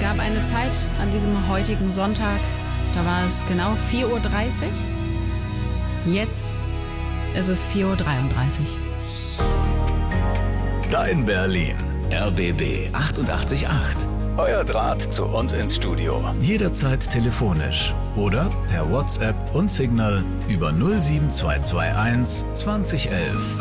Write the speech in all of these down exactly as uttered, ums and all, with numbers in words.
gab eine Zeit an diesem heutigen Sonntag, da war es genau vier Uhr dreißig. Jetzt ist es vier Uhr dreiunddreißig. Dein Berlin. R B B achtundachtzig Komma acht. Euer Draht zu uns ins Studio. Jederzeit telefonisch oder per WhatsApp und Signal über null sieben zwei zwei eins zwanzig elf.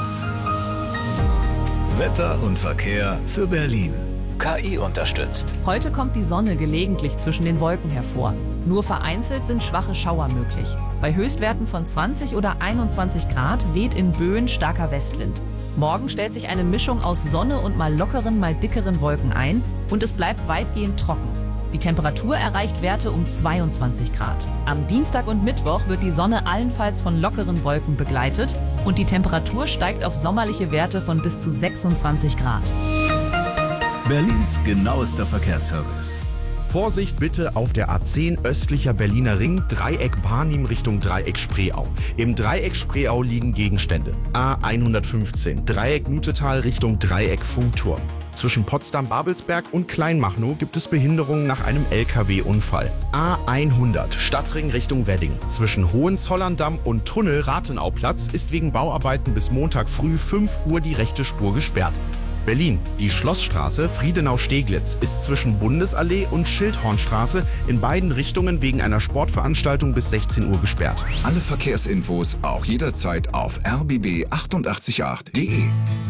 Wetter und Verkehr für Berlin. K I unterstützt. Heute kommt die Sonne gelegentlich zwischen den Wolken hervor. Nur vereinzelt sind schwache Schauer möglich. Bei Höchstwerten von zwanzig oder einundzwanzig Grad weht in Böen starker Westwind. Morgen stellt sich eine Mischung aus Sonne und mal lockeren, mal dickeren Wolken ein und es bleibt weitgehend trocken. Die Temperatur erreicht Werte um zweiundzwanzig Grad. Am Dienstag und Mittwoch wird die Sonne allenfalls von lockeren Wolken begleitet und die Temperatur steigt auf sommerliche Werte von bis zu sechsundzwanzig Grad. Berlins genauester Verkehrsservice. Vorsicht bitte auf der A zehn östlicher Berliner Ring, Dreieck Barnim Richtung Dreieck Spreeau. Im Dreieck Spreeau liegen Gegenstände. A hundertfünfzehn, Dreieck Nutetal Richtung Dreieck Funkturm. Zwischen Potsdam-Babelsberg und Kleinmachnow gibt es Behinderungen nach einem L K W-Unfall. A hundert, Stadtring Richtung Wedding. Zwischen Hohenzollern-Damm und Tunnel Rathenauplatz ist wegen Bauarbeiten bis Montag früh fünf Uhr die rechte Spur gesperrt. Berlin. Die Schlossstraße Friedenau-Steglitz ist zwischen Bundesallee und Schildhornstraße in beiden Richtungen wegen einer Sportveranstaltung bis sechzehn Uhr gesperrt. Alle Verkehrsinfos auch jederzeit auf r b b achtundachtzig Komma acht punkt de.